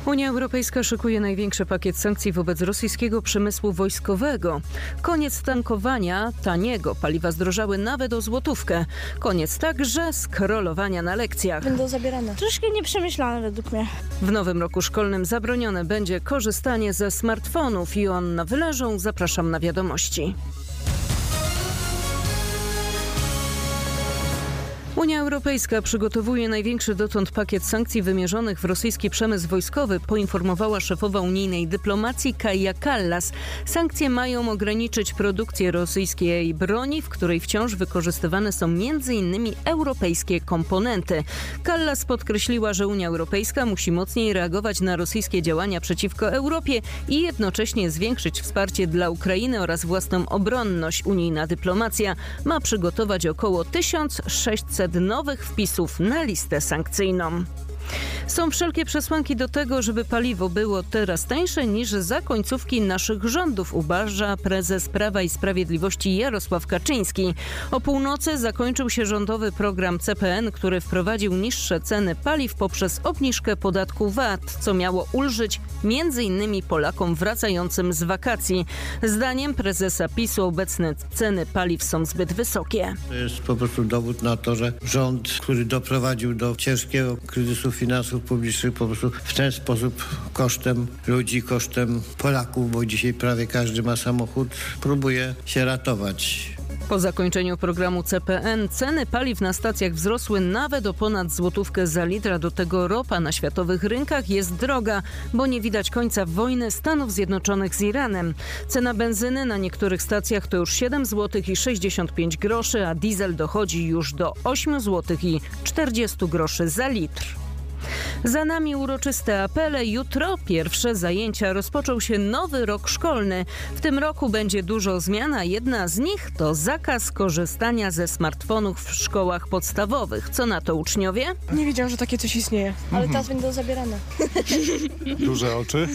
Unia Europejska szykuje największy pakiet sankcji wobec rosyjskiego przemysłu wojskowego. Koniec tankowania taniego paliwa zdrożały nawet o złotówkę. Koniec także skrolowania na lekcjach. Będą zabierane. Troszkę nieprzemyślane według mnie. W nowym roku szkolnym zabronione będzie korzystanie ze smartfonów. Joanna Wyleżą, zapraszam na wiadomości. Unia Europejska przygotowuje największy dotąd pakiet sankcji wymierzonych w rosyjski przemysł wojskowy, poinformowała szefowa unijnej dyplomacji Kaja Kallas. Sankcje mają ograniczyć produkcję rosyjskiej broni, w której wciąż wykorzystywane są m.in. europejskie komponenty. Kallas podkreśliła, że Unia Europejska musi mocniej reagować na rosyjskie działania przeciwko Europie i jednocześnie zwiększyć wsparcie dla Ukrainy oraz własną obronność. Unijna dyplomacja ma przygotować około 1600 nowych wpisów na listę sankcyjną. Są wszelkie przesłanki do tego, żeby paliwo było teraz tańsze niż za końcówki naszych rządów, uważa prezes Prawa i Sprawiedliwości Jarosław Kaczyński. O północy zakończył się rządowy program CPN, który wprowadził niższe ceny paliw poprzez obniżkę podatku VAT, co miało ulżyć m.in. Polakom wracającym z wakacji. Zdaniem prezesa PiS-u obecne ceny paliw są zbyt wysokie. To jest po prostu dowód na to, że rząd, który doprowadził do ciężkiego kryzysu finansów publicznych, po prostu w ten sposób kosztem ludzi, kosztem Polaków, bo dzisiaj prawie każdy ma samochód, próbuje się ratować. Po zakończeniu programu CPN ceny paliw na stacjach wzrosły nawet o ponad złotówkę za litr, a do tego ropa na światowych rynkach jest droga, bo nie widać końca wojny Stanów Zjednoczonych z Iranem. Cena benzyny na niektórych stacjach to już 7 zł i 65 groszy, a diesel dochodzi już do 8 zł i 40 groszy za litr. Za nami uroczyste apele. Jutro pierwsze zajęcia. Rozpoczął się nowy rok szkolny. W tym roku będzie dużo zmian, a jedna z nich to zakaz korzystania ze smartfonów w szkołach podstawowych. Co na to uczniowie? Nie wiedziałam, że takie coś istnieje. Ale teraz będą zabierane. Duże oczy?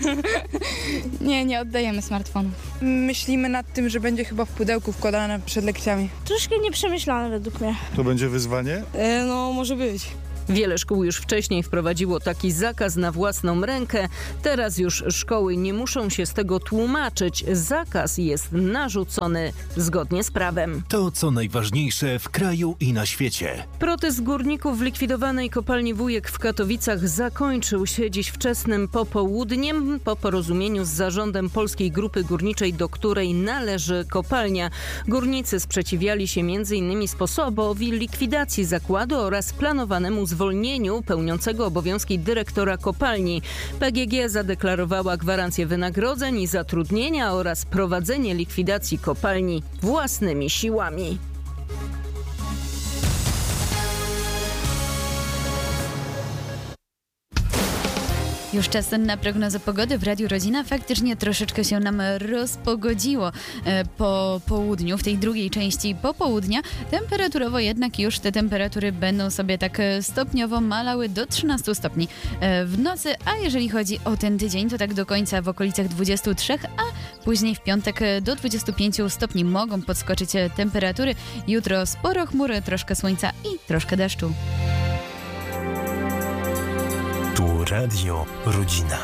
Nie oddajemy smartfonu. Myślimy nad tym, że będzie chyba w pudełku wkładane przed lekcjami. Troszkę nieprzemyślane według mnie. To będzie wyzwanie? No, może być. Wiele szkół już wcześniej wprowadziło taki zakaz na własną rękę. Teraz już szkoły nie muszą się z tego tłumaczyć. Zakaz jest narzucony zgodnie z prawem. To, co najważniejsze w kraju i na świecie. Protest górników w likwidowanej kopalni Wujek w Katowicach zakończył się dziś wczesnym popołudniem po porozumieniu z zarządem Polskiej Grupy Górniczej, do której należy kopalnia. Górnicy sprzeciwiali się m.in. sposobowi likwidacji zakładu oraz planowanemu zwolnieniu pełniącego obowiązki dyrektora kopalni. PGG zadeklarowała gwarancję wynagrodzeń i zatrudnienia oraz prowadzenie likwidacji kopalni własnymi siłami. Już czas na prognozę pogody w Radiu Rodzina. Faktycznie troszeczkę się nam rozpogodziło po południu, w tej drugiej części popołudnia. Temperaturowo jednak już te temperatury będą sobie tak stopniowo malały do 13 stopni w nocy, a jeżeli chodzi o ten tydzień, to tak do końca w okolicach 23, a później w piątek do 25 stopni mogą podskoczyć temperatury. Jutro sporo chmury, troszkę słońca i troszkę deszczu. Tu Radio Rodzina.